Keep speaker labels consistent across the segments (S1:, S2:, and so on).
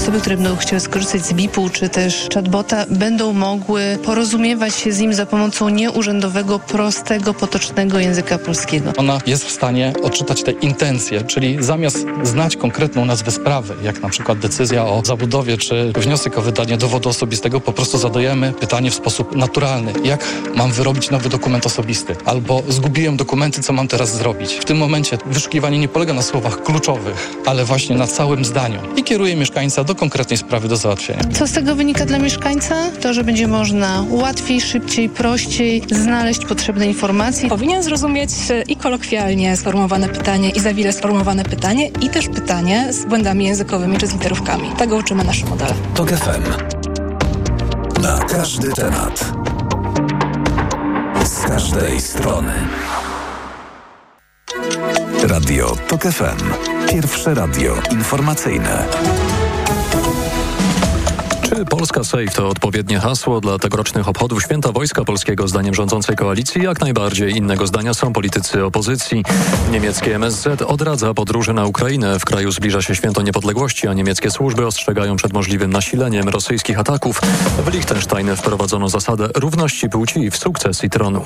S1: osoby, które będą chciały skorzystać z BIP-u czy też chatbota, będą mogły porozumiewać się z nim za pomocą nieurzędowego, prostego, potocznego języka polskiego.
S2: Ona jest w stanie odczytać te intencje, czyli zamiast znać konkretną nazwę sprawy, jak na przykład decyzja o zabudowie czy wniosek o wydanie dowodu osobistego, po prostu zadajemy pytanie w sposób naturalny. Jak mam wyrobić nowy dokument osobisty? Albo zgubiłem dokumenty, co mam teraz zrobić? W tym momencie wyszukiwanie nie polega na słowach kluczowych, ale właśnie na całym zdaniu i kieruje mieszkańca do konkretnej sprawy do załatwienia.
S1: Co z tego wynika dla mieszkańca? To, że będzie można łatwiej, szybciej, prościej znaleźć potrzebne informacje.
S3: Powinien zrozumieć i kolokwialnie sformułowane pytanie, i za wiele sformułowane pytanie, i też pytanie z błędami językowymi czy z literówkami. Tego uczymy nasze modele.
S4: TOK FM. Na każdy temat. Z każdej strony. Radio TOK FM. Pierwsze radio informacyjne.
S5: Czy Polska Safe to odpowiednie hasło dla tegorocznych obchodów Święta Wojska Polskiego? Zdaniem rządzącej koalicji jak najbardziej. Innego zdania są politycy opozycji. Niemieckie MSZ odradza podróże na Ukrainę. W kraju zbliża się Święto Niepodległości, a niemieckie służby ostrzegają przed możliwym nasileniem rosyjskich ataków. W Liechtensteinie wprowadzono zasadę równości płci w sukcesji tronu.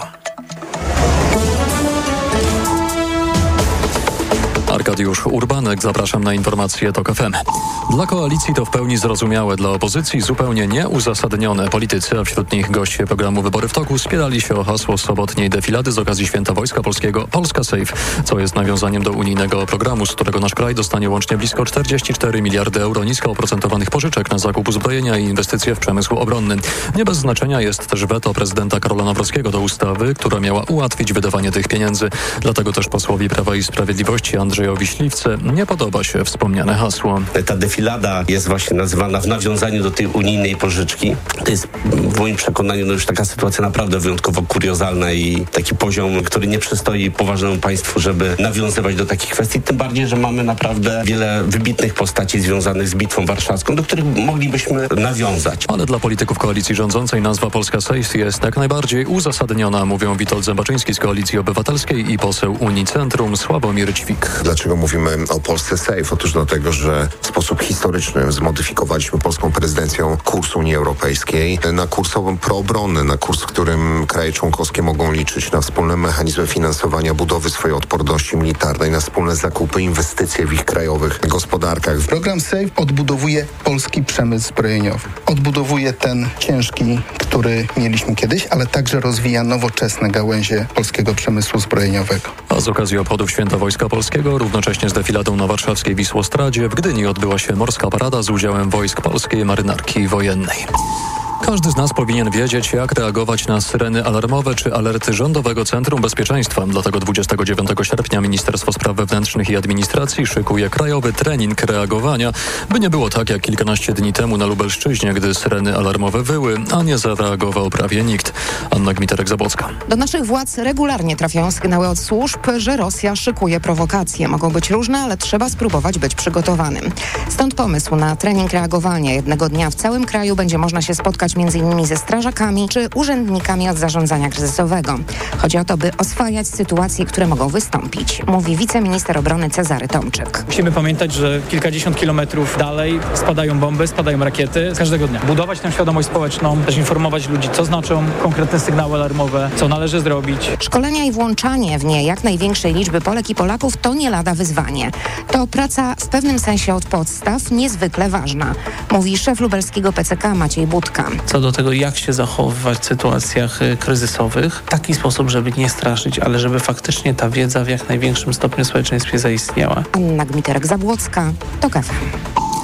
S5: Arkadiusz Urbanek, zapraszam na informacje TOK FM. Dla koalicji to w pełni zrozumiałe, dla opozycji zupełnie nieuzasadnione. Politycy, a wśród nich goście programu Wybory w toku, spierali się o hasło sobotniej defilady z okazji Święta Wojska Polskiego Polska Safe, co jest nawiązaniem do unijnego programu, z którego nasz kraj dostanie łącznie blisko 44 miliardy euro nisko oprocentowanych pożyczek na zakup uzbrojenia i inwestycje w przemysł obronny. Nie bez znaczenia jest też weto prezydenta Karola Nawrockiego do ustawy, która miała ułatwić wydawanie tych pieniędzy. Dlatego też posłowi Prawa i Sprawiedliwości Andrzejowi Śliwce nie podoba się wspomniane hasło.
S6: Ta defilada jest właśnie nazywana w nawiązaniu do tej unijnej pożyczki. To jest w moim przekonaniu już taka sytuacja naprawdę wyjątkowo kuriozalna i taki poziom, który nie przystoi poważnemu państwu, żeby nawiązywać do takich kwestii. Tym bardziej, że mamy naprawdę wiele wybitnych postaci związanych z Bitwą Warszawską, do których moglibyśmy nawiązać.
S5: Ale dla polityków koalicji rządzącej nazwa Polska Safe jest jak najbardziej uzasadniona, mówią Witold Zębaczyński z Koalicji Obywatelskiej i poseł Unii Centrum Sławomir Ćwik.
S7: Dlaczego mówimy o Polsce Safe? Otóż dlatego, że w sposób historyczny zmodyfikowaliśmy polską prezydencją kurs Unii Europejskiej na kurs proobronny, na kurs, w którym kraje członkowskie mogą liczyć na wspólne mechanizmy finansowania budowy swojej odporności militarnej, na wspólne zakupy, inwestycje w ich krajowych gospodarkach.
S8: Program Safe odbudowuje polski przemysł zbrojeniowy. Odbudowuje ten ciężki, który mieliśmy kiedyś, ale także rozwija nowoczesne gałęzie polskiego przemysłu zbrojeniowego.
S5: A z okazji obchodów Święta Wojska Polskiego, równocześnie z defiladą na warszawskiej Wisłostradzie, w Gdyni odbyła się morska parada z udziałem wojsk polskiej marynarki wojennej. Każdy z nas powinien wiedzieć, jak reagować na syreny alarmowe czy alerty Rządowego Centrum Bezpieczeństwa. Dlatego 29 sierpnia Ministerstwo Spraw Wewnętrznych i Administracji szykuje krajowy trening reagowania, by nie było tak jak kilkanaście dni temu na Lubelszczyźnie, gdy syreny alarmowe wyły, a nie zareagował prawie nikt. Anna Gmiterek-Zabłocka.
S9: Do naszych władz regularnie trafiają sygnały od służb, że Rosja szykuje prowokacje. Mogą być różne, ale trzeba spróbować być przygotowanym. Stąd pomysł na trening reagowania. Jednego dnia w całym kraju będzie można się spotkać m.in. ze strażakami czy urzędnikami od zarządzania kryzysowego. Chodzi o to, by oswajać sytuacje, które mogą wystąpić, mówi wiceminister obrony Cezary Tomczyk.
S10: Musimy pamiętać, że kilkadziesiąt kilometrów dalej spadają bomby, spadają rakiety każdego dnia. Budować tę świadomość społeczną, też informować ludzi, co znaczą konkretne sygnały alarmowe, co należy zrobić.
S9: Szkolenia i włączanie w nie jak największej liczby Polek i Polaków to nie lada wyzwanie. To praca w pewnym sensie od podstaw niezwykle ważna, mówi szef lubelskiego PCK Maciej Budka.
S11: Co do tego, jak się zachowywać w sytuacjach kryzysowych, w taki sposób, żeby nie straszyć, ale żeby faktycznie ta wiedza w jak największym stopniu w społeczeństwie zaistniała.
S9: Anna Gmiterek-Zabłocka, TOK FM.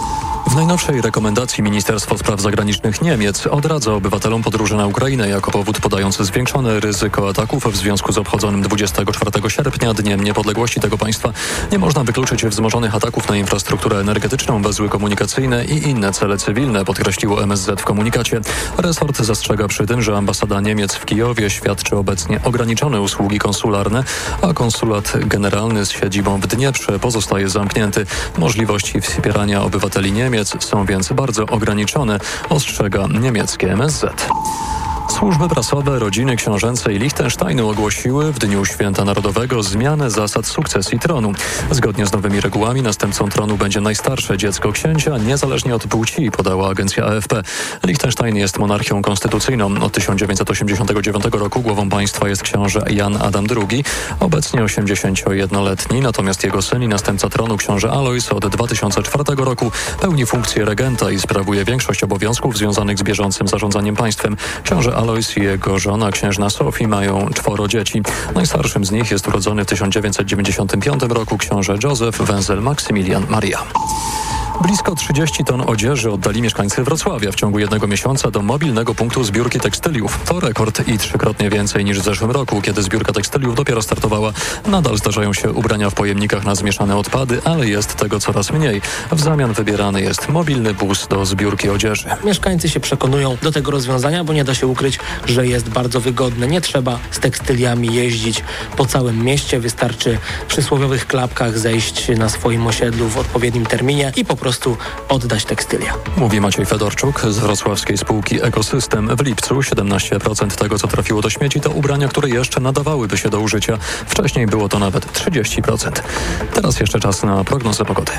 S5: W najnowszej rekomendacji Ministerstwo Spraw Zagranicznych Niemiec odradza obywatelom podróży na Ukrainę jako powód podając zwiększone ryzyko ataków w związku z obchodzonym 24 sierpnia Dniem Niepodległości tego państwa. Nie można wykluczyć wzmożonych ataków na infrastrukturę energetyczną, węzły komunikacyjne i inne cele cywilne, podkreśliło MSZ w komunikacie. Resort zastrzega przy tym, że ambasada Niemiec w Kijowie świadczy obecnie ograniczone usługi konsularne, a konsulat generalny z siedzibą w Dnieprze pozostaje zamknięty. Możliwości wspierania obywateli Niemiec są więc bardzo ograniczone, ostrzega niemieckie MSZ. Służby prasowe, rodziny książęcej Liechtensteinu ogłosiły w Dniu Święta Narodowego zmianę zasad sukcesji tronu. Zgodnie z nowymi regułami następcą tronu będzie najstarsze dziecko księcia, niezależnie od płci, podała agencja AFP. Liechtenstein jest monarchią konstytucyjną. Od 1989 roku głową państwa jest książę Jan Adam II, obecnie 81-letni, natomiast jego syn i następca tronu książę Alojz od 2004 roku pełni funkcję regenta i sprawuje większość obowiązków związanych z bieżącym zarządzaniem państwem. Książę Alojz i jego żona księżna Sofii mają 4 dzieci. Najstarszym z nich jest urodzony w 1995 roku książę Józef Wenzel Maksymilian Maria. Blisko 30 ton odzieży oddali mieszkańcy Wrocławia w ciągu 1 miesiąca do mobilnego punktu zbiórki tekstyliów. To rekord i 3-krotnie więcej niż w zeszłym roku, kiedy zbiórka tekstyliów dopiero startowała. Nadal zdarzają się ubrania w pojemnikach na zmieszane odpady, ale jest tego coraz mniej. W zamian wybierany jest mobilny bus do zbiórki odzieży.
S12: Mieszkańcy się przekonują do tego rozwiązania, bo nie da się ukryć, że jest bardzo wygodne. Nie trzeba z tekstyliami jeździć po całym mieście. Wystarczy w przysłowiowych klapkach zejść na swoim osiedlu w odpowiednim terminie i po prostu oddać tekstylia.
S5: Mówi Maciej Fedorczuk z wrocławskiej spółki Ekosystem. W lipcu 17% tego, co trafiło do śmieci, to ubrania, które jeszcze nadawałyby się do użycia. Wcześniej było to nawet 30%. Teraz jeszcze czas na prognozę pogody.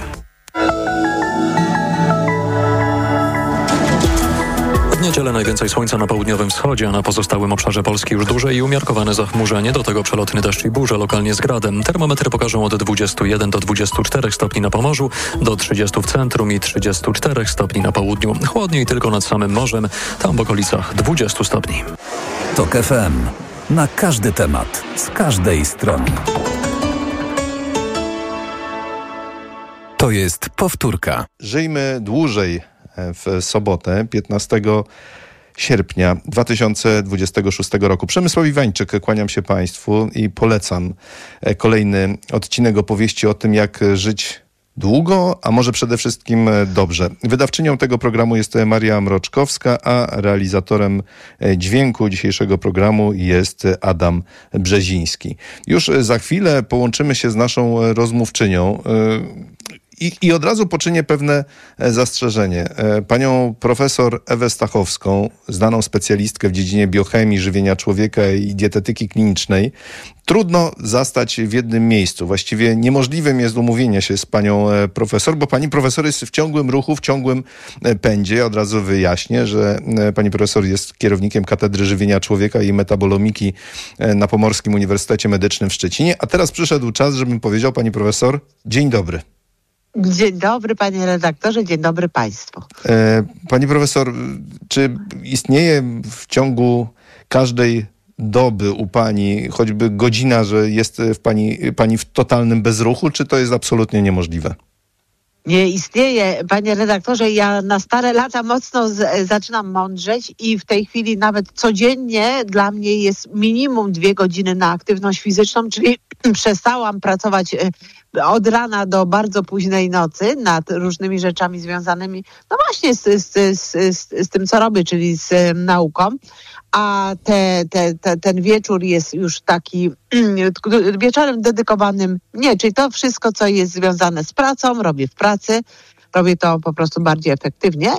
S5: W niedzielę najwięcej słońca na południowym wschodzie, a na pozostałym obszarze Polski już duże i umiarkowane zachmurzenie, do tego przelotny deszcz i burze, lokalnie z gradem. Termometry pokażą od 21 do 24 stopni na Pomorzu, do 30 w centrum i 34 stopni na południu. Chłodniej tylko nad samym morzem, tam w okolicach 20 stopni.
S4: TOK FM. Na każdy temat, z każdej strony. To jest powtórka.
S13: Żyjmy dłużej w sobotę, 15 sierpnia 2026 roku. Przemysław Iwańczyk, kłaniam się Państwu i polecam kolejny odcinek opowieści o tym, jak żyć długo, a może przede wszystkim dobrze. Wydawczynią tego programu jest Maria Mroczkowska, a realizatorem dźwięku dzisiejszego programu jest Adam Brzeziński. Już za chwilę połączymy się z naszą rozmówczynią. I od razu poczynię pewne zastrzeżenie. Panią profesor Ewę Stachowską, znaną specjalistkę w dziedzinie biochemii, żywienia człowieka i dietetyki klinicznej, trudno zastać w jednym miejscu. Właściwie niemożliwym jest umówienie się z panią profesor, bo pani profesor jest w ciągłym ruchu, w ciągłym pędzie. Od razu wyjaśnię, że pani profesor jest kierownikiem Katedry Żywienia Człowieka i Metabolomiki na Pomorskim Uniwersytecie Medycznym w Szczecinie. A teraz przyszedł czas, żebym powiedział pani profesor, dzień dobry.
S14: Dzień dobry, panie redaktorze, dzień dobry państwu.
S13: Pani profesor, czy istnieje w ciągu każdej doby u pani choćby godzina, że jest pani w totalnym bezruchu, czy to jest absolutnie niemożliwe?
S14: Nie istnieje, panie redaktorze, ja na stare lata mocno zaczynam mądrzeć i w tej chwili nawet codziennie dla mnie jest minimum 2 godziny na aktywność fizyczną, czyli przestałam pracować od rana do bardzo późnej nocy nad różnymi rzeczami związanymi, no właśnie z tym, co robię, czyli z nauką. A ten wieczór jest już taki wieczorem dedykowanym, czyli to wszystko, co jest związane z pracą, robię w pracy, robię to po prostu bardziej efektywnie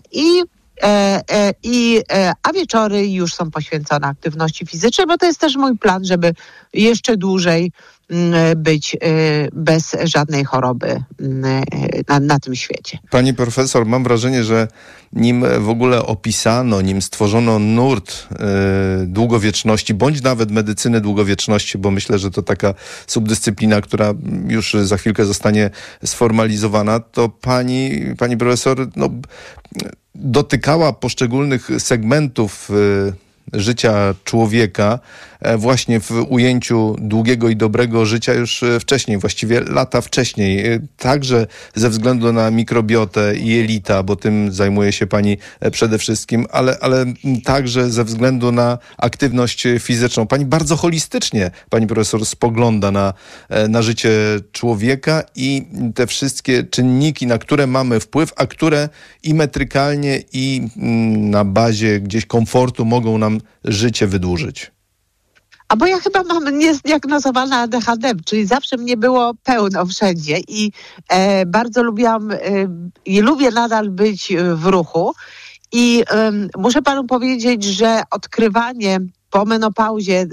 S14: a wieczory już są poświęcone aktywności fizycznej, bo to jest też mój plan, żeby jeszcze dłużej być bez żadnej choroby na tym świecie.
S13: Pani profesor, mam wrażenie, że nim w ogóle opisano, nim stworzono nurt długowieczności, bądź nawet medycyny długowieczności, bo myślę, że to taka subdyscyplina, która już za chwilkę zostanie sformalizowana, to pani profesor dotykała poszczególnych segmentów życia człowieka właśnie w ujęciu długiego i dobrego życia już wcześniej, właściwie lata wcześniej. Także ze względu na mikrobiotę i jelita, bo tym zajmuje się pani przede wszystkim, ale także ze względu na aktywność fizyczną. Pani bardzo holistycznie, pani profesor, spogląda na życie człowieka i te wszystkie czynniki, na które mamy wpływ, a które i metrykalnie, i na bazie gdzieś komfortu mogą nam życie wydłużyć.
S14: A bo ja chyba mam niezdiagnozowane ADHD, czyli zawsze mnie było pełno wszędzie i bardzo lubiłam i lubię nadal być w ruchu. I muszę panu powiedzieć, że odkrywanie po menopauzie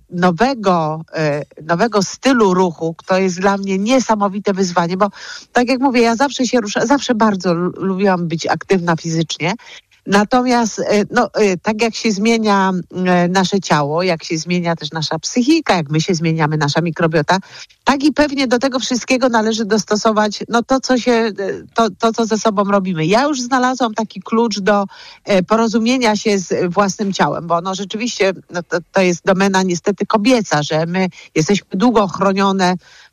S14: nowego stylu ruchu, to jest dla mnie niesamowite wyzwanie, bo tak jak mówię, ja zawsze bardzo lubiłam być aktywna fizycznie. Natomiast tak jak się zmienia nasze ciało, jak się zmienia też nasza psychika, jak my się zmieniamy, nasza mikrobiota, tak i pewnie do tego wszystkiego należy dostosować to, co ze sobą robimy. Ja już znalazłam taki klucz do porozumienia się z własnym ciałem, bo rzeczywiście to jest domena niestety kobieca, że my jesteśmy długo chronione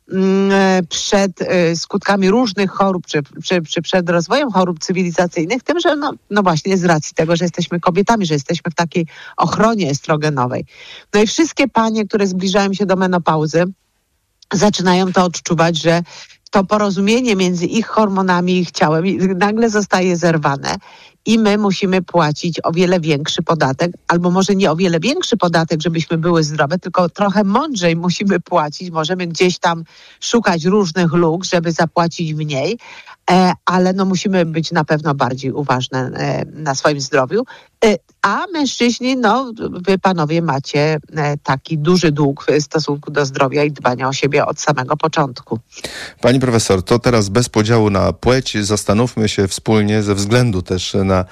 S14: przed skutkami różnych chorób, czy przed rozwojem chorób cywilizacyjnych, tym, że właśnie z racji tego, że jesteśmy kobietami, że jesteśmy w takiej ochronie estrogenowej. No i wszystkie panie, które zbliżają się do menopauzy, zaczynają to odczuwać, że to porozumienie między ich hormonami i ich ciałem nagle zostaje zerwane. I my musimy płacić o wiele większy podatek, albo może nie o wiele większy podatek, żebyśmy były zdrowe, tylko trochę mądrzej musimy płacić. Możemy gdzieś tam szukać różnych luk, żeby zapłacić mniej, ale musimy być na pewno bardziej uważne na swoim zdrowiu. A mężczyźni, wy panowie macie taki duży dług w stosunku do zdrowia i dbania o siebie od samego początku.
S13: Pani profesor, to teraz bez podziału na płeć zastanówmy się wspólnie ze względu też na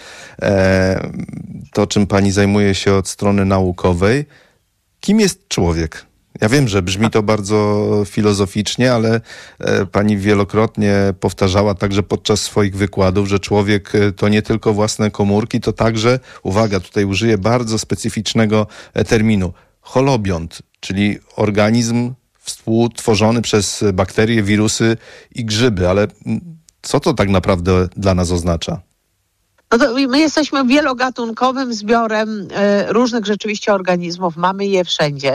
S13: to, czym pani zajmuje się od strony naukowej. Kim jest człowiek? Ja wiem, że brzmi to bardzo filozoficznie, ale pani wielokrotnie powtarzała także podczas swoich wykładów, że człowiek to nie tylko własne komórki, to także, uwaga, tutaj użyję bardzo specyficznego terminu, holobiont, czyli organizm współtworzony przez bakterie, wirusy i grzyby. Ale co to tak naprawdę dla nas oznacza?
S14: My jesteśmy wielogatunkowym zbiorem różnych rzeczywiście organizmów. Mamy je wszędzie.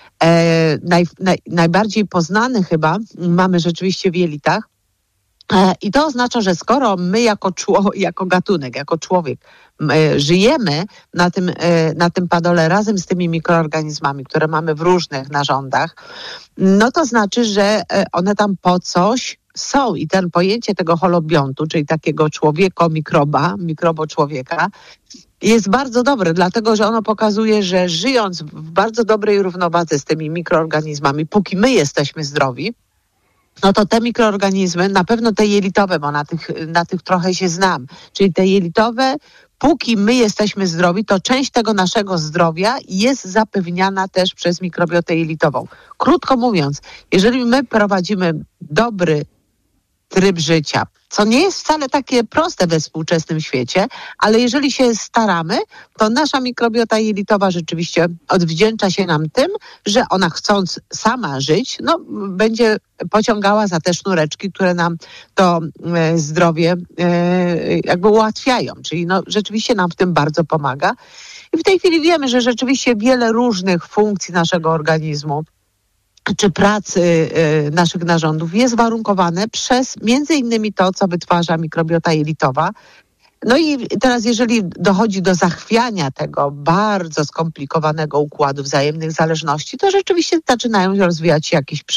S14: Najbardziej poznany chyba mamy rzeczywiście w jelitach. I to oznacza, że skoro my jako gatunek, jako człowiek żyjemy na tym padole razem z tymi mikroorganizmami, które mamy w różnych narządach, to znaczy, że one tam po coś są i ten pojęcie tego holobiontu, czyli takiego mikrobo-człowieka, jest bardzo dobre, dlatego że ono pokazuje, że żyjąc w bardzo dobrej równowadze z tymi mikroorganizmami, póki my jesteśmy zdrowi, to te mikroorganizmy, na pewno te jelitowe, bo na tych trochę się znam, czyli te jelitowe, póki my jesteśmy zdrowi, to część tego naszego zdrowia jest zapewniana też przez mikrobiotę jelitową. Krótko mówiąc, jeżeli my prowadzimy dobry tryb życia, co nie jest wcale takie proste we współczesnym świecie, ale jeżeli się staramy, to nasza mikrobiota jelitowa rzeczywiście odwdzięcza się nam tym, że ona chcąc sama żyć, będzie pociągała za te sznureczki, które nam to zdrowie jakby ułatwiają. Czyli rzeczywiście nam w tym bardzo pomaga. I w tej chwili wiemy, że rzeczywiście wiele różnych funkcji naszego organizmu czy pracy naszych narządów jest warunkowane przez między innymi to, co wytwarza mikrobiota jelitowa. I teraz jeżeli dochodzi do zachwiania tego bardzo skomplikowanego układu wzajemnych zależności, to rzeczywiście zaczynają rozwijać się jakieś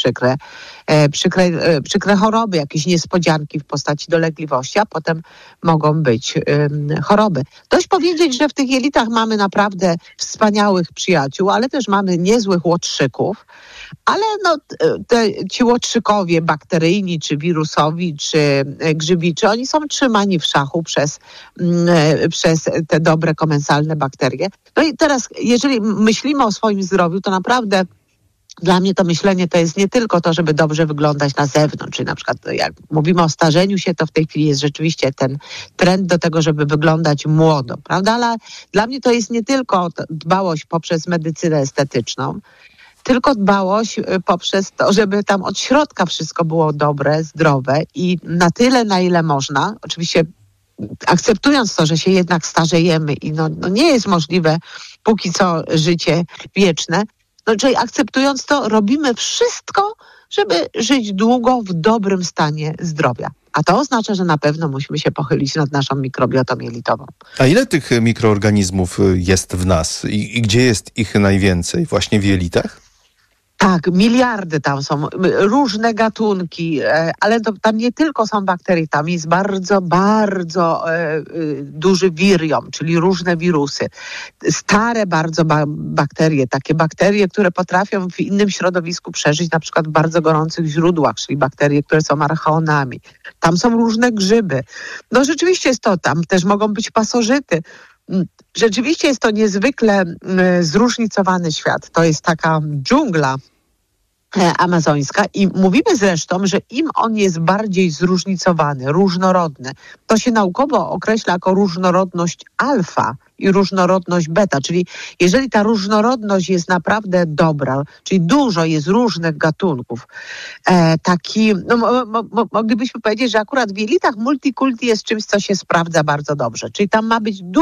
S14: przykre choroby, jakieś niespodzianki w postaci dolegliwości, a potem mogą być choroby. Dość powiedzieć, że w tych jelitach mamy naprawdę wspaniałych przyjaciół, ale też mamy niezłych łotrzyków, ale ci łotrzykowie bakteryjni, czy wirusowi, czy grzybiczy, oni są trzymani w szachu przez te dobre komensalne bakterie. I teraz, jeżeli myślimy o swoim zdrowiu, to naprawdę dla mnie to myślenie to jest nie tylko to, żeby dobrze wyglądać na zewnątrz, czyli na przykład jak mówimy o starzeniu się, to w tej chwili jest rzeczywiście ten trend do tego, żeby wyglądać młodo, prawda? Ale dla mnie to jest nie tylko dbałość poprzez medycynę estetyczną, tylko dbałość poprzez to, żeby tam od środka wszystko było dobre, zdrowe i na tyle, na ile można, oczywiście akceptując to, że się jednak starzejemy i nie jest możliwe póki co życie wieczne, czyli akceptując to, robimy wszystko, żeby żyć długo w dobrym stanie zdrowia. A to oznacza, że na pewno musimy się pochylić nad naszą mikrobiotą jelitową.
S13: A ile tych mikroorganizmów jest w nas i gdzie jest ich najwięcej? Właśnie w jelitach?
S14: Tak, miliardy tam są, różne gatunki, ale tam nie tylko są bakterie, tam jest bardzo, bardzo duży wirium, czyli różne wirusy. Stare bardzo bakterie, takie bakterie, które potrafią w innym środowisku przeżyć, na przykład w bardzo gorących źródłach, czyli bakterie, które są archeonami. Tam są różne grzyby. No rzeczywiście jest to, tam też mogą być pasożyty. Rzeczywiście jest to niezwykle zróżnicowany świat. To jest taka dżungla amazońska i mówimy zresztą, że im on jest bardziej zróżnicowany, różnorodny, to się naukowo określa jako różnorodność alfa i różnorodność beta, czyli jeżeli ta różnorodność jest naprawdę dobra, czyli dużo jest różnych gatunków, moglibyśmy powiedzieć, że akurat w jelitach multikulti jest czymś, co się sprawdza bardzo dobrze, czyli tam ma być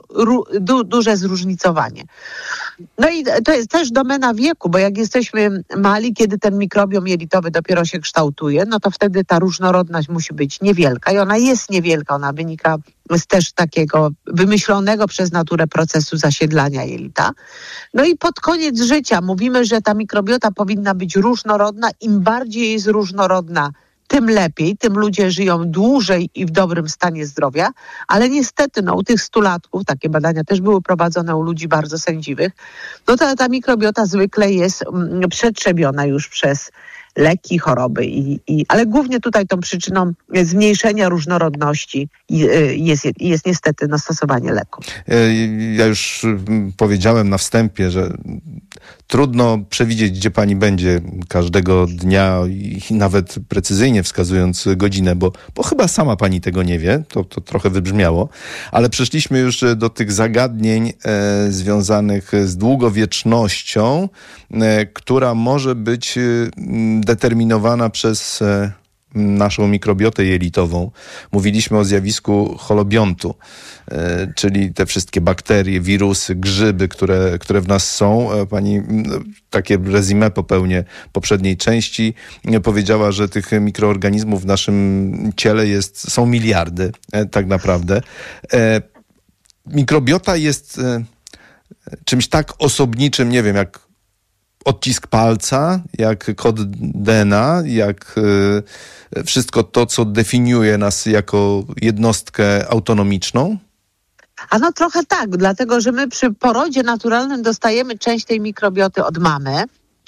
S14: duże zróżnicowanie. No i to jest też domena wieku, bo jak jesteśmy mali, kiedy ten mikrobiom jelitowy dopiero się kształtuje, no to wtedy ta różnorodność musi być niewielka i ona jest niewielka, ona wynika z też takiego wymyślonego przez naturę procesu zasiedlania jelita. No i pod koniec życia mówimy, że ta mikrobiota powinna być różnorodna. Im bardziej jest różnorodna, tym lepiej, tym ludzie żyją dłużej i w dobrym stanie zdrowia, ale niestety u tych 100-latków, takie badania też były prowadzone u ludzi bardzo sędziwych, no ta mikrobiota zwykle jest przetrzebiona już przez leki, choroby, ale głównie tutaj tą przyczyną zmniejszenia różnorodności jest niestety stosowanie leków.
S13: Ja już powiedziałem na wstępie, że trudno przewidzieć, gdzie pani będzie każdego dnia i nawet precyzyjnie wskazując godzinę, bo chyba sama pani tego nie wie, to trochę wybrzmiało, ale przeszliśmy już do tych zagadnień związanych z długowiecznością, która może być determinowana przez naszą mikrobiotę jelitową. Mówiliśmy o zjawisku holobiontu, czyli te wszystkie bakterie, wirusy, grzyby, które w nas są. Pani takie resume popełnię poprzedniej części. Powiedziała, że tych mikroorganizmów w naszym ciele są miliardy tak naprawdę. Mikrobiota jest czymś tak osobniczym, nie wiem, jak odcisk palca, jak kod DNA, jak wszystko to, co definiuje nas jako jednostkę autonomiczną?
S14: No trochę tak, dlatego że my przy porodzie naturalnym dostajemy część tej mikrobioty od mamy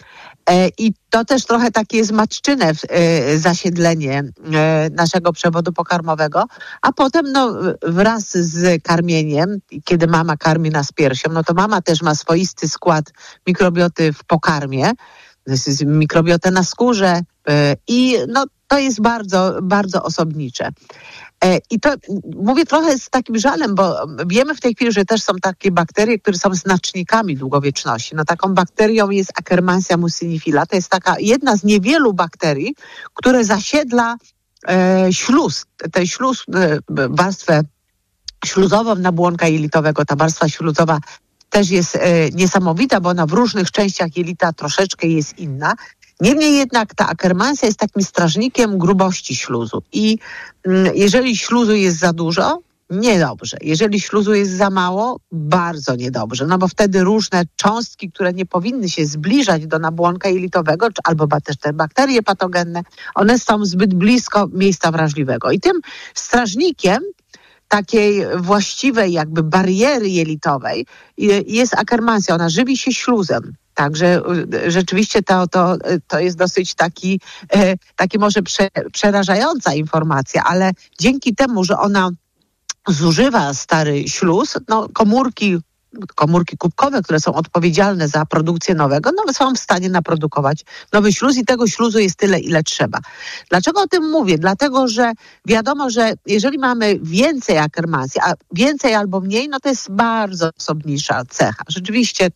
S14: i to też trochę takie jest matczyne zasiedlenie naszego przewodu pokarmowego, a potem wraz z karmieniem, kiedy mama karmi nas piersią, to mama też ma swoisty skład mikrobioty w pokarmie, mikrobiotę na skórze i to jest bardzo, bardzo osobnicze. I to mówię trochę z takim żalem, bo wiemy w tej chwili, że też są takie bakterie, które są znacznikami długowieczności. Taką bakterią jest Akkermansia mucinifila. To jest taka jedna z niewielu bakterii, które zasiedla śluz. Ten śluz, warstwę śluzową nabłonka jelitowego. Ta warstwa śluzowa też jest niesamowita, bo ona w różnych częściach jelita troszeczkę jest inna. Niemniej jednak ta Akkermansia jest takim strażnikiem grubości śluzu i jeżeli śluzu jest za dużo, niedobrze. Jeżeli śluzu jest za mało, bardzo niedobrze, bo wtedy różne cząstki, które nie powinny się zbliżać do nabłonka jelitowego, albo też te bakterie patogenne, one są zbyt blisko miejsca wrażliwego. I tym strażnikiem takiej właściwej jakby bariery jelitowej jest Akkermansia. Ona żywi się śluzem. Także rzeczywiście to jest dosyć taki może przerażająca informacja, ale dzięki temu, że ona zużywa stary śluz, komórki kubkowe, które są odpowiedzialne za produkcję nowego, są w stanie naprodukować nowy śluz i tego śluzu jest tyle, ile trzeba. Dlaczego o tym mówię? Dlatego, że wiadomo, że jeżeli mamy więcej Akkermansia, a więcej albo mniej, to jest bardzo osobnicza cecha. Rzeczywiście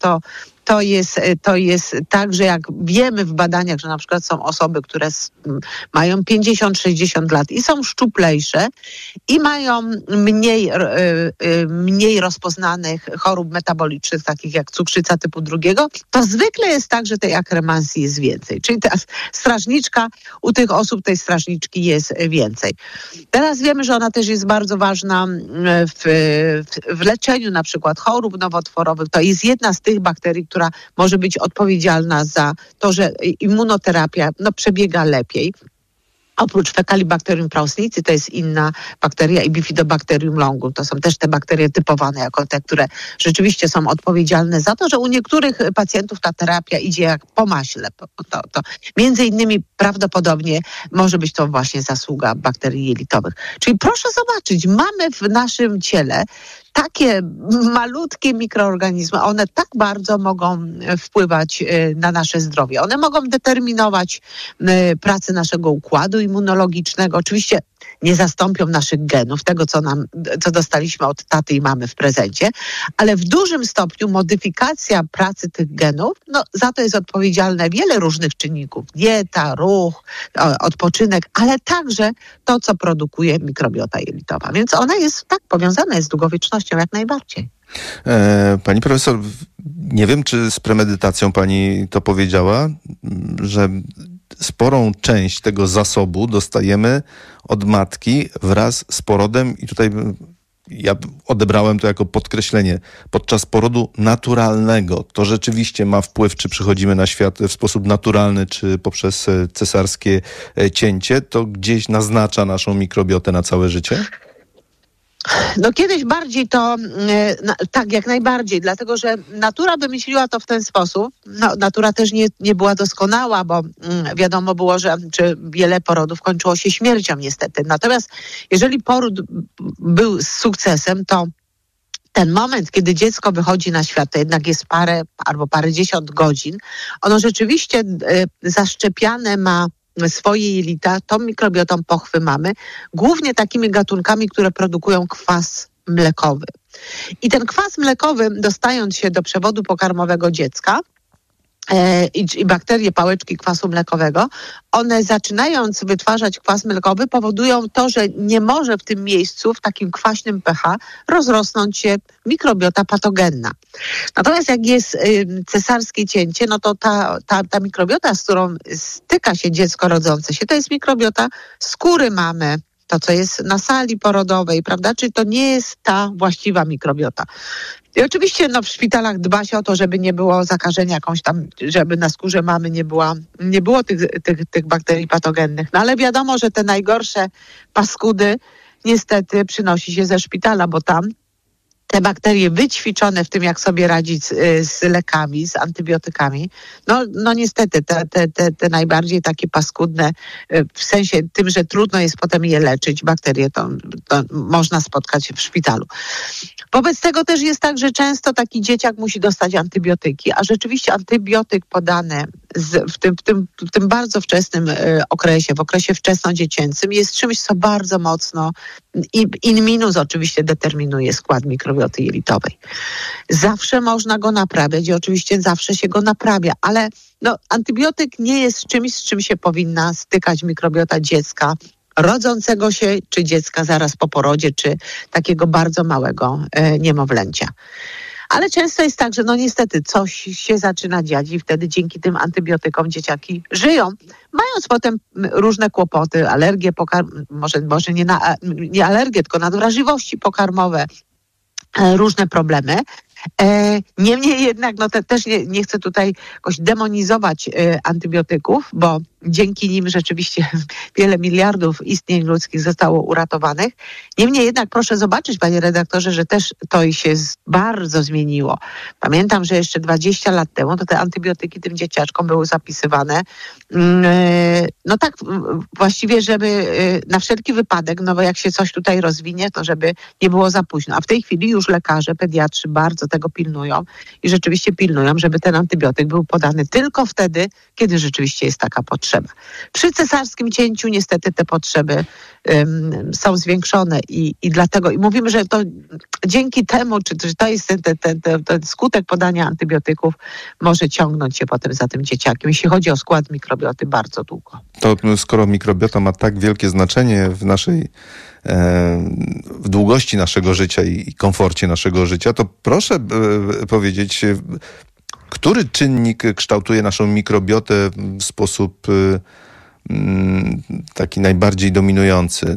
S14: to jest tak, że jak wiemy w badaniach, że na przykład są osoby, które mają 50-60 lat i są szczuplejsze i mają mniej rozpoznanych chorób metabolicznych, takich jak cukrzyca typu 2, to zwykle jest tak, że tej Akkermansii jest więcej. Czyli ta strażniczka, u tych osób tej strażniczki jest więcej. Teraz wiemy, że ona też jest bardzo ważna w leczeniu na przykład chorób nowotworowych. To jest jedna z tych bakterii, która może być odpowiedzialna za to, że immunoterapia przebiega lepiej. Oprócz Fecalibacterium prausnicy to jest inna bakteria i Bifidobacterium longum. To są też te bakterie typowane jako te, które rzeczywiście są odpowiedzialne za to, że u niektórych pacjentów ta terapia idzie jak po maśle. To między innymi prawdopodobnie może być to właśnie zasługa bakterii jelitowych. Czyli proszę zobaczyć, mamy w naszym ciele takie malutkie mikroorganizmy, one tak bardzo mogą wpływać na nasze zdrowie. One mogą determinować pracę naszego układu immunologicznego. Oczywiście nie zastąpią naszych genów, tego co dostaliśmy od taty i mamy w prezencie, ale w dużym stopniu modyfikacja pracy tych genów, za to jest odpowiedzialne wiele różnych czynników. Dieta, ruch, odpoczynek, ale także to, co produkuje mikrobiota jelitowa. Więc ona jest powiązana jest z długowiecznością jak najbardziej.
S13: Pani profesor, nie wiem, czy z premedytacją pani to powiedziała, że sporą część tego zasobu dostajemy od matki wraz z porodem i tutaj ja odebrałem to jako podkreślenie podczas porodu naturalnego. To rzeczywiście ma wpływ, czy przychodzimy na świat w sposób naturalny, czy poprzez cesarskie cięcie. To gdzieś naznacza naszą mikrobiotę na całe życie?
S14: Kiedyś bardziej to, tak, jak najbardziej, dlatego że natura wymyśliła to w ten sposób. Natura też nie była doskonała, bo wiadomo było, że wiele porodów kończyło się śmiercią niestety. Natomiast jeżeli poród był z sukcesem, to ten moment, kiedy dziecko wychodzi na świat, to jednak jest parę albo parędziesiąt godzin, ono rzeczywiście zaszczepiane ma swoje jelita, tą mikrobiotą pochwy mamy, głównie takimi gatunkami, które produkują kwas mlekowy. I ten kwas mlekowy, dostając się do przewodu pokarmowego dziecka, i bakterie pałeczki kwasu mlekowego, one zaczynając wytwarzać kwas mlekowy powodują to, że nie może w tym miejscu, w takim kwaśnym pH rozrosnąć się mikrobiota patogenna. Natomiast jak jest cesarskie cięcie, to ta mikrobiota, z którą styka się dziecko rodzące się, to jest mikrobiota skóry mamy, to co jest na sali porodowej, prawda? Czyli to nie jest ta właściwa mikrobiota. I oczywiście w szpitalach dba się o to, żeby nie było zakażenia jakąś tam, żeby na skórze mamy nie było tych bakterii patogennych. Ale wiadomo, że te najgorsze paskudy niestety przynosi się ze szpitala, bo tam te bakterie wyćwiczone w tym, jak sobie radzić z lekami, z antybiotykami, niestety te najbardziej takie paskudne, w sensie tym, że trudno jest potem je leczyć, bakterie to można spotkać w szpitalu. Wobec tego też jest tak, że często taki dzieciak musi dostać antybiotyki, a rzeczywiście antybiotyk podany w tym bardzo wczesnym okresie, w okresie wczesnodziecięcym jest czymś, co bardzo mocno in minus oczywiście determinuje skład mikrobioty jelitowej. Zawsze można go naprawiać i oczywiście zawsze się go naprawia, ale antybiotyk nie jest czymś, z czym się powinna stykać mikrobiota dziecka rodzącego się, czy dziecka zaraz po porodzie, czy takiego bardzo małego niemowlęcia. Ale często jest tak, że niestety coś się zaczyna dziać i wtedy dzięki tym antybiotykom dzieciaki żyją, mając potem różne kłopoty, alergie, może nie alergie, tylko nadwrażliwości pokarmowe, różne problemy. Niemniej jednak też nie chcę tutaj jakoś demonizować antybiotyków, bo dzięki nim rzeczywiście wiele miliardów istnień ludzkich zostało uratowanych. Niemniej jednak proszę zobaczyć, panie redaktorze, że też to się bardzo zmieniło. Pamiętam, że jeszcze 20 lat temu to te antybiotyki tym dzieciaczkom były zapisywane tak właściwie, żeby na wszelki wypadek, bo jak się coś tutaj rozwinie, to żeby nie było za późno. A w tej chwili już lekarze, pediatrzy bardzo tego pilnują i rzeczywiście pilnują, żeby ten antybiotyk był podany tylko wtedy, kiedy rzeczywiście jest taka potrzeba. Przy cesarskim cięciu niestety te potrzeby są zwiększone i dlatego mówimy, że to dzięki temu, czy to jest ten skutek podania antybiotyków może ciągnąć się potem za tym dzieciakiem, jeśli chodzi o skład mikrobioty bardzo długo.
S13: To skoro mikrobiota ma tak wielkie znaczenie w długości naszego życia i komforcie naszego życia, to proszę powiedzieć, który czynnik kształtuje naszą mikrobiotę w sposób taki najbardziej dominujący?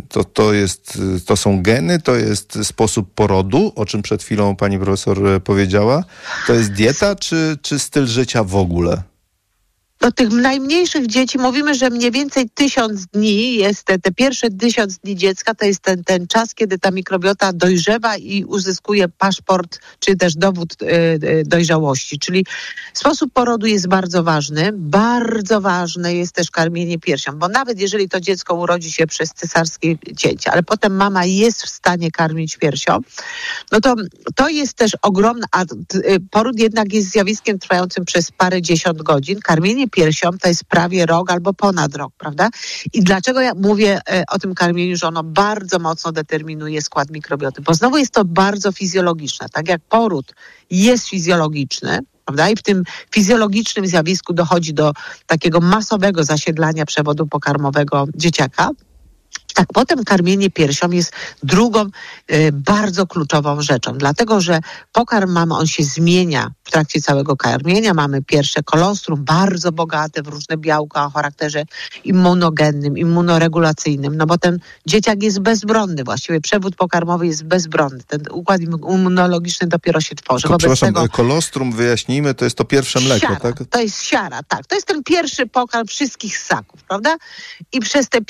S13: To są geny, to jest sposób porodu, o czym przed chwilą pani profesor powiedziała? To jest dieta, czy styl życia w ogóle?
S14: Do tych najmniejszych dzieci mówimy, że mniej więcej 1000 dni jest te pierwsze 1000 dni dziecka, to jest ten czas, kiedy ta mikrobiota dojrzewa i uzyskuje paszport, czy też dowód dojrzałości. Czyli sposób porodu jest bardzo ważny. Bardzo ważne jest też karmienie piersią, bo nawet jeżeli to dziecko urodzi się przez cesarskie cięcie, ale potem mama jest w stanie karmić piersią, no to jest też ogromne, a poród jednak jest zjawiskiem trwającym przez parędziesiąt godzin. Karmienie piersią to jest prawie rok albo ponad rok, prawda? I dlaczego ja mówię o tym karmieniu, że ono bardzo mocno determinuje skład mikrobioty? Bo znowu jest to bardzo fizjologiczne. Tak jak poród jest fizjologiczny, prawda? I w tym fizjologicznym zjawisku dochodzi do takiego masowego zasiedlania przewodu pokarmowego dzieciaka. Tak, potem karmienie piersią jest drugą bardzo kluczową rzeczą, dlatego że pokarm mamy, on się zmienia w trakcie całego karmienia. Mamy pierwsze kolostrum, bardzo bogate w różne białka o charakterze immunogennym, immunoregulacyjnym, no bo ten dzieciak jest bezbronny, właściwie przewód pokarmowy jest bezbronny. Ten układ immunologiczny dopiero się tworzy.
S13: Przepraszam, kolostrum, wyjaśnijmy, to jest to pierwsze mleko,
S14: siara,
S13: tak?
S14: To jest siara, tak. To jest ten pierwszy pokarm wszystkich ssaków, prawda? I przez te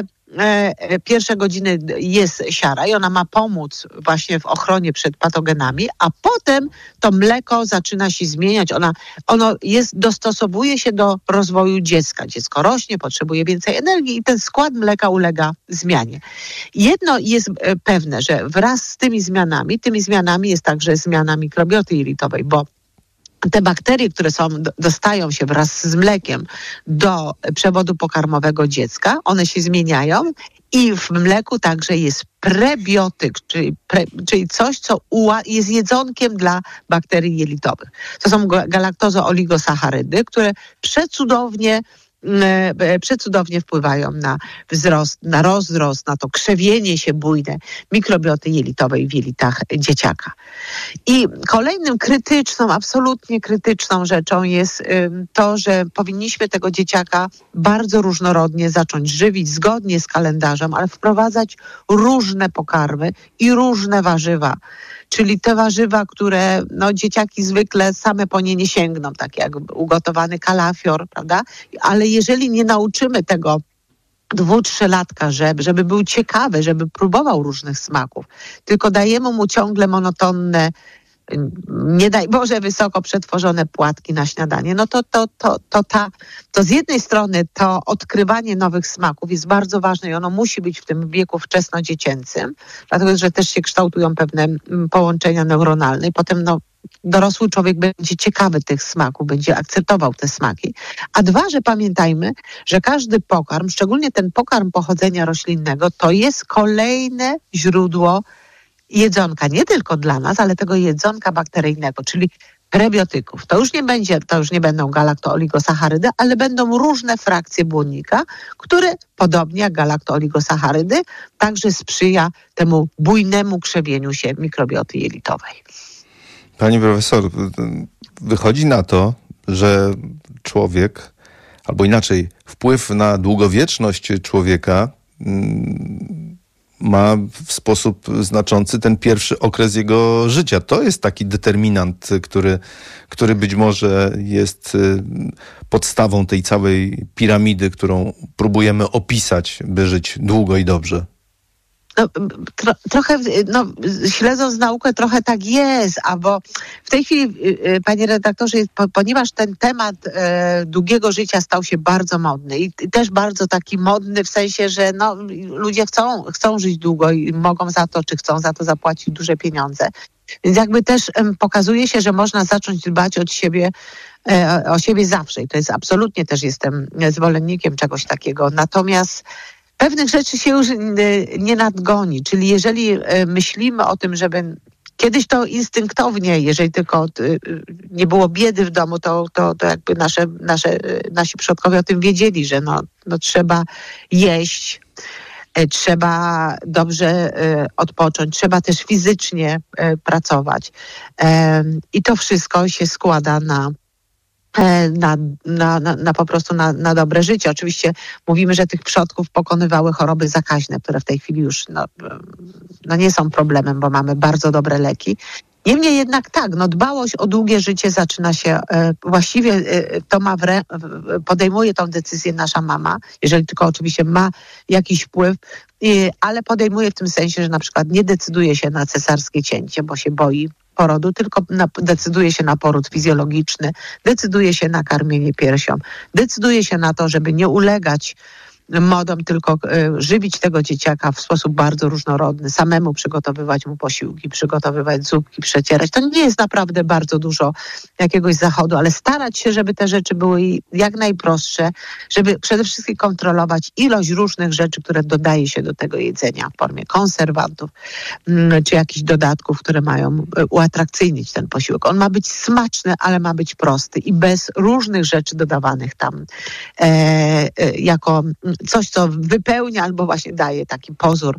S14: pierwsze godziny jest siara i ona ma pomóc właśnie w ochronie przed patogenami, a potem to mleko zaczyna się zmieniać. Ono dostosowuje się do rozwoju dziecka. Dziecko rośnie, potrzebuje więcej energii i ten skład mleka ulega zmianie. Jedno jest pewne, że wraz z tymi zmianami jest także zmiana mikrobioty jelitowej, bo te bakterie, które dostają się wraz z mlekiem do przewodu pokarmowego dziecka, one się zmieniają i w mleku także jest prebiotyk, czyli coś, co jest jedzonkiem dla bakterii jelitowych. To są galaktozo-oligosacharydy, które przecudownie wpływają na wzrost, na rozrost, na to krzewienie się bujne mikrobioty jelitowej w jelitach dzieciaka. I kolejnym absolutnie krytyczną rzeczą jest to, że powinniśmy tego dzieciaka bardzo różnorodnie zacząć żywić zgodnie z kalendarzem, ale wprowadzać różne pokarmy i różne warzywa. Czyli te warzywa, które dzieciaki zwykle same po nie sięgną, tak jak ugotowany kalafior, prawda? Ale jeżeli nie nauczymy tego 2-3-latka, żeby był ciekawy, żeby próbował różnych smaków, tylko dajemy mu ciągle monotonne, nie daj Boże, wysoko przetworzone płatki na śniadanie, to z jednej strony to odkrywanie nowych smaków jest bardzo ważne i ono musi być w tym wieku wczesnodziecięcym, dlatego że też się kształtują pewne połączenia neuronalne i potem dorosły człowiek będzie ciekawy tych smaków, będzie akceptował te smaki. A dwa, że pamiętajmy, że każdy pokarm, szczególnie ten pokarm pochodzenia roślinnego, to jest kolejne źródło jedzonka, nie tylko dla nas, ale tego jedzonka bakteryjnego, czyli prebiotyków. To już nie będą galakto-oligosacharydy, ale będą różne frakcje błonnika, które podobnie jak galakto-oligosacharydy także sprzyja temu bujnemu krzewieniu się mikrobioty jelitowej.
S13: Pani profesor, wychodzi na to, że człowiek, albo inaczej, wpływ na długowieczność człowieka ma w sposób znaczący ten pierwszy okres jego życia. To jest taki determinant, który być może jest podstawą tej całej piramidy, którą próbujemy opisać, by żyć długo i dobrze.
S14: Trochę, śledząc naukę, trochę tak jest, bo w tej chwili, panie redaktorze, ponieważ ten temat długiego życia stał się bardzo modny i też bardzo taki modny w sensie, że ludzie chcą żyć długo i mogą za to, czy chcą za to zapłacić duże pieniądze. Więc jakby też pokazuje się, że można zacząć dbać o siebie zawsze i to jest absolutnie, też jestem zwolennikiem czegoś takiego. Natomiast pewnych rzeczy się już nie nadgoni, czyli jeżeli myślimy o tym, żeby kiedyś to instynktownie, jeżeli tylko nie było biedy w domu, to jakby nasi przodkowie o tym wiedzieli, że trzeba jeść, trzeba dobrze odpocząć, trzeba też fizycznie pracować. I to wszystko się składa po prostu na dobre życie. Oczywiście mówimy, że tych przodków pokonywały choroby zakaźne, które w tej chwili już nie są problemem, bo mamy bardzo dobre leki. Niemniej jednak tak, dbałość o długie życie zaczyna się, właściwie to podejmuje tą decyzję nasza mama, jeżeli tylko oczywiście ma jakiś wpływ, ale podejmuje w tym sensie, że na przykład nie decyduje się na cesarskie cięcie, bo się boi porodu, tylko decyduje się na poród fizjologiczny, decyduje się na karmienie piersią, decyduje się na to, żeby nie ulegać modom, tylko żywić tego dzieciaka w sposób bardzo różnorodny, samemu przygotowywać mu posiłki, przygotowywać zupki, przecierać. To nie jest naprawdę bardzo dużo jakiegoś zachodu, ale starać się, żeby te rzeczy były jak najprostsze, żeby przede wszystkim kontrolować ilość różnych rzeczy, które dodaje się do tego jedzenia w formie konserwantów czy jakichś dodatków, które mają uatrakcyjnić ten posiłek. On ma być smaczny, ale ma być prosty i bez różnych rzeczy dodawanych tam jako coś, co wypełnia albo właśnie daje taki pozór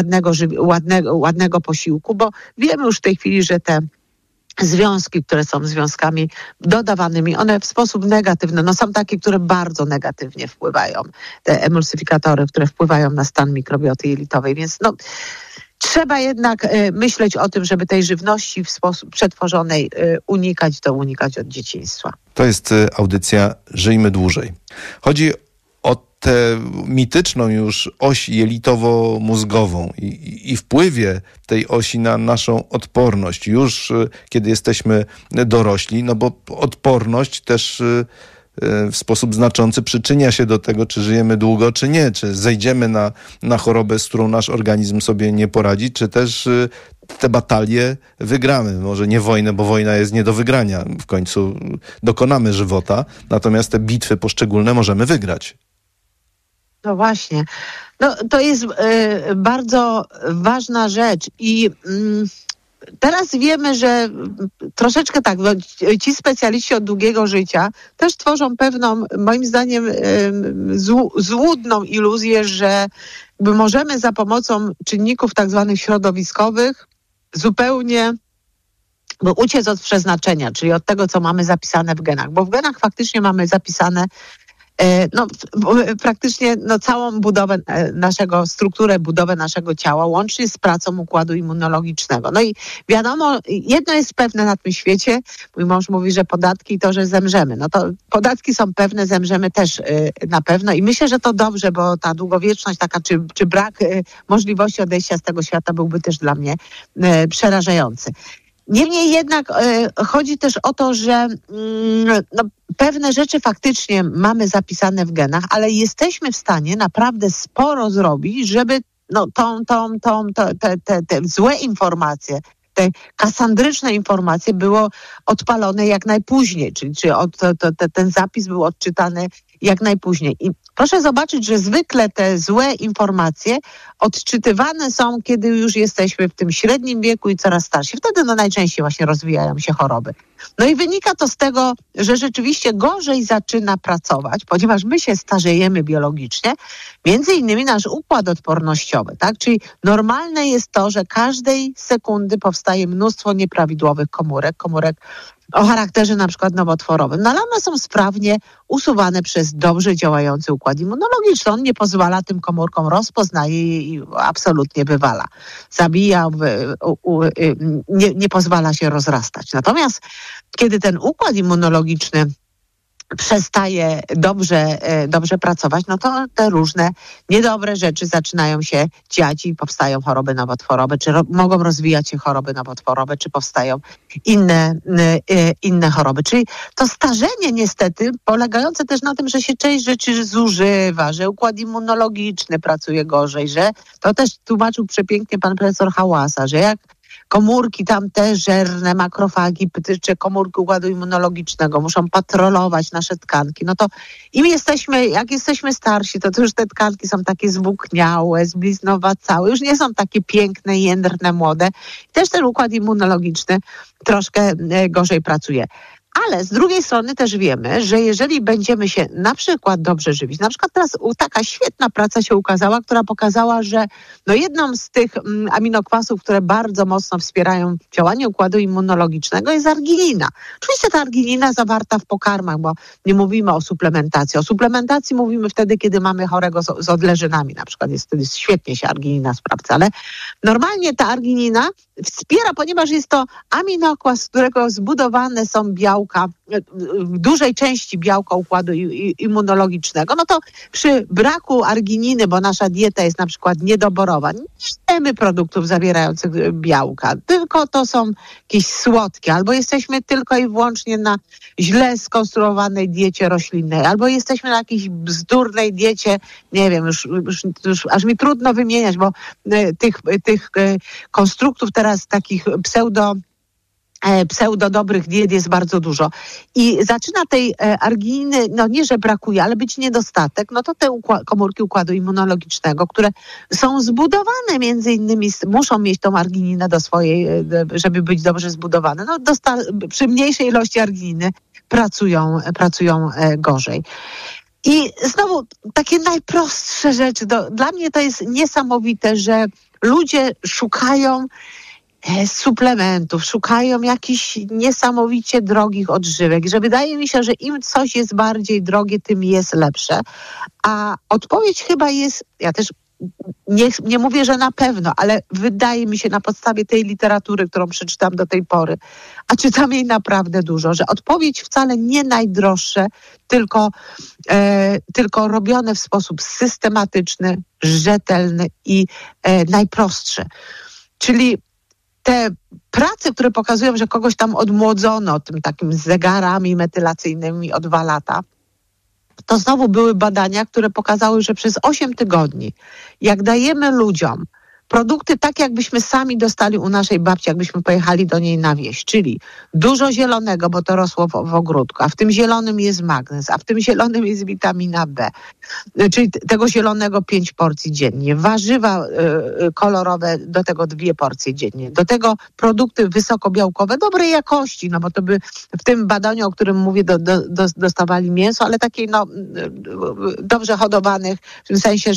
S14: ładnego posiłku, bo wiemy już w tej chwili, że te związki, które są związkami dodawanymi, one w sposób negatywny, są takie, które bardzo negatywnie wpływają, te emulsyfikatory, które wpływają na stan mikrobioty jelitowej, więc trzeba jednak myśleć o tym, żeby tej żywności w sposób przetworzonej unikać od dzieciństwa.
S13: To jest audycja Żyjmy Dłużej. Chodzi o tę mityczną już oś jelitowo-mózgową i wpływie tej osi na naszą odporność już kiedy jesteśmy dorośli, bo odporność też w sposób znaczący przyczynia się do tego, czy żyjemy długo, czy nie, czy zejdziemy na chorobę, z którą nasz organizm sobie nie poradzi, czy też te batalie wygramy. Może nie wojnę, bo wojna jest nie do wygrania. W końcu dokonamy żywota, natomiast te bitwy poszczególne możemy wygrać.
S14: No właśnie. To jest bardzo ważna rzecz i teraz wiemy, że troszeczkę tak, ci specjaliści od długiego życia też tworzą pewną, moim zdaniem, złudną iluzję, że możemy za pomocą czynników tak zwanych środowiskowych zupełnie uciec od przeznaczenia, czyli od tego, co mamy zapisane w genach. Bo w genach faktycznie mamy zapisane praktycznie całą budowę budowę naszego ciała, łącznie z pracą układu immunologicznego. I wiadomo, jedno jest pewne na tym świecie, mój mąż mówi, że podatki i to, że zemrzemy. To podatki są pewne, zemrzemy też na pewno i myślę, że to dobrze, bo ta długowieczność taka, czy brak możliwości odejścia z tego świata byłby też dla mnie przerażający. Niemniej jednak chodzi też o to, że pewne rzeczy faktycznie mamy zapisane w genach, ale jesteśmy w stanie naprawdę sporo zrobić, żeby te złe informacje, te kasandryczne informacje było odpalone jak najpóźniej, czyli ten zapis był odczytany jak najpóźniej. I proszę zobaczyć, że zwykle te złe informacje odczytywane są, kiedy już jesteśmy w tym średnim wieku i coraz starsi. Wtedy najczęściej właśnie rozwijają się choroby. I wynika to z tego, że rzeczywiście gorzej zaczyna pracować, ponieważ my się starzejemy biologicznie, między innymi nasz układ odpornościowy, tak? Czyli normalne jest to, że każdej sekundy powstaje mnóstwo nieprawidłowych komórek o charakterze na przykład nowotworowym. Ale one są sprawnie usuwane przez dobrze działający układ immunologiczny. On nie pozwala tym komórkom, rozpoznaje je i absolutnie wywala. Zabija, nie pozwala się rozrastać. Natomiast kiedy ten układ immunologiczny przestaje dobrze pracować, to te różne niedobre rzeczy zaczynają się dziać i powstają choroby nowotworowe, czy mogą rozwijać się choroby nowotworowe, czy powstają inne choroby. Czyli to starzenie niestety polegające też na tym, że się część rzeczy zużywa, że układ immunologiczny pracuje gorzej, że to też tłumaczył przepięknie pan profesor Hałasa, że jak komórki tam te żerne, makrofagi, czy komórki układu immunologicznego muszą patrolować nasze tkanki. To jak jesteśmy starsi, to już te tkanki są takie zwłókniałe, zbliznowacałe, już nie są takie piękne, jędrne, młode. I też ten układ immunologiczny troszkę gorzej pracuje. Ale z drugiej strony też wiemy, że jeżeli będziemy się na przykład dobrze żywić, na przykład teraz taka świetna praca się ukazała, która pokazała, że jedną z tych aminokwasów, które bardzo mocno wspierają działanie układu immunologicznego, jest arginina. Oczywiście ta arginina zawarta w pokarmach, bo nie mówimy o suplementacji. O suplementacji mówimy wtedy, kiedy mamy chorego z odleżynami. Na przykład wtedy świetnie się arginina sprawdza, ale normalnie ta arginina wspiera, ponieważ jest to aminokwas, z którego zbudowane są białka, w dużej części białka układu immunologicznego, no to przy braku argininy, bo nasza dieta jest na przykład niedoborowa, nie jemy produktów zawierających białka, tylko to są jakieś słodkie, albo jesteśmy tylko i wyłącznie na źle skonstruowanej diecie roślinnej, albo jesteśmy na jakiejś bzdurnej diecie, nie wiem, już aż mi trudno wymieniać, bo tych konstruktów teraz takich pseudo dobrych diet jest bardzo dużo. I zaczyna tej argininy, nie, że brakuje, ale być niedostatek, to te komórki układu immunologicznego, które są zbudowane między innymi, muszą mieć tą argininę do swojej, żeby być dobrze zbudowane. Przy mniejszej ilości argininy pracują gorzej. I znowu takie najprostsze rzeczy. Dla mnie to jest niesamowite, że ludzie szukają suplementów, szukają jakichś niesamowicie drogich odżywek, że wydaje mi się, że im coś jest bardziej drogie, tym jest lepsze. A odpowiedź chyba jest, ja też nie mówię, że na pewno, ale wydaje mi się na podstawie tej literatury, którą przeczytam do tej pory, a czytam jej naprawdę dużo, że odpowiedź wcale nie najdroższe, tylko robione w sposób systematyczny, rzetelny i najprostszy. Czyli te prace, które pokazują, że kogoś tam odmłodzono tym takim zegarami metylacyjnymi o 2 lata, to znowu były badania, które pokazały, że przez 8 tygodni, jak dajemy ludziom produkty tak, jakbyśmy sami dostali u naszej babci, jakbyśmy pojechali do niej na wieś, czyli dużo zielonego, bo to rosło w ogródku, a w tym zielonym jest magnez, a w tym zielonym jest witamina B, czyli tego zielonego 5 porcji dziennie, warzywa kolorowe, do tego 2 porcje dziennie, do tego produkty wysokobiałkowe, dobrej jakości, bo to by w tym badaniu, o którym mówię, dostawali mięso, ale takiej dobrze hodowanych, w tym sensie,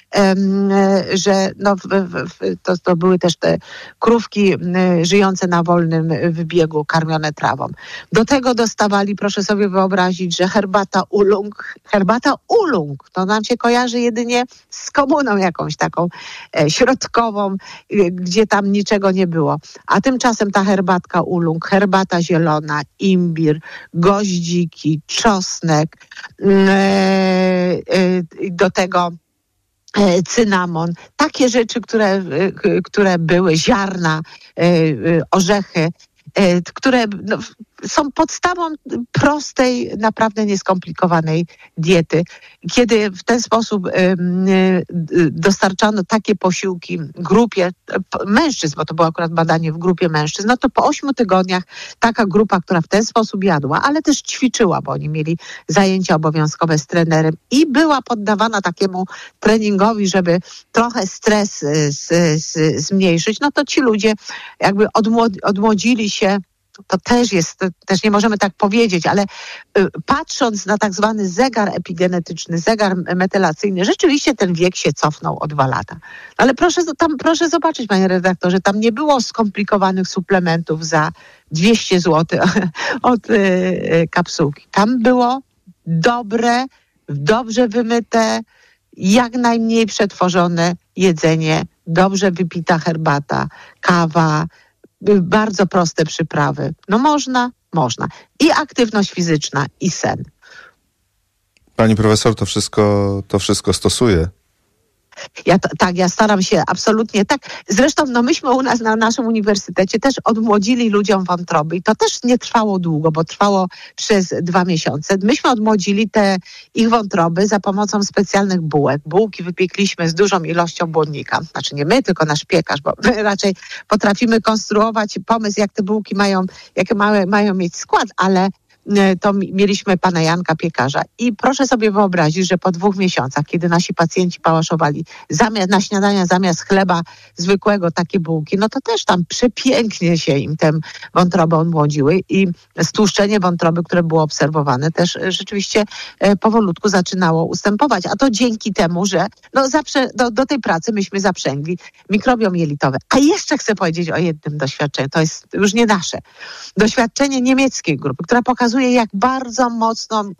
S14: że to były też te krówki żyjące na wolnym wybiegu, karmione trawą. Do tego dostawali, proszę sobie wyobrazić, że herbata ulung, to nam się kojarzy jedynie z komuną jakąś taką środkową, gdzie tam niczego nie było. A tymczasem ta herbatka ulung, herbata zielona, imbir, goździki, czosnek, do tego cynamon, takie rzeczy, które były, ziarna, orzechy, które są podstawą prostej, naprawdę nieskomplikowanej diety. Kiedy w ten sposób dostarczano takie posiłki grupie mężczyzn, bo to było akurat badanie w grupie mężczyzn, to po 8 tygodniach taka grupa, która w ten sposób jadła, ale też ćwiczyła, bo oni mieli zajęcia obowiązkowe z trenerem i była poddawana takiemu treningowi, żeby trochę stres zmniejszyć, to ci ludzie jakby odmłodzili się. To też nie możemy tak powiedzieć, ale patrząc na tak zwany zegar epigenetyczny, zegar metylacyjny, rzeczywiście ten wiek się cofnął o 2 lata. Ale proszę zobaczyć, panie redaktorze, tam nie było skomplikowanych suplementów za 200 zł od kapsułki. Tam było dobre, dobrze wymyte, jak najmniej przetworzone jedzenie, dobrze wypita herbata, kawa, bardzo proste przyprawy. Można. I aktywność fizyczna, i sen.
S13: Pani profesor to wszystko stosuje.
S14: Ja staram się absolutnie tak. Zresztą myśmy u nas na naszym uniwersytecie też odmłodzili ludziom wątroby i to też nie trwało długo, bo trwało przez 2 miesiące. Myśmy odmłodzili te ich wątroby za pomocą specjalnych bułek. Bułki wypiekliśmy z dużą ilością błonnika. Znaczy nie my, tylko nasz piekarz, bo my raczej potrafimy konstruować pomysł, jak te bułki mają mieć skład, ale to mieliśmy pana Janka Piekarza i proszę sobie wyobrazić, że po 2 miesiącach, kiedy nasi pacjenci pałaszowali na śniadania zamiast chleba zwykłego takie bułki, no to też tam przepięknie się im tę wątrobę odmłodziły i stłuszczenie wątroby, które było obserwowane, też rzeczywiście powolutku zaczynało ustępować. A to dzięki temu, że do tej pracy myśmy zaprzęgli mikrobiom jelitowy. A jeszcze chcę powiedzieć o jednym doświadczeniu. To jest już nie nasze. Doświadczenie niemieckiej grupy, która pokazuje, jak bardzo mocno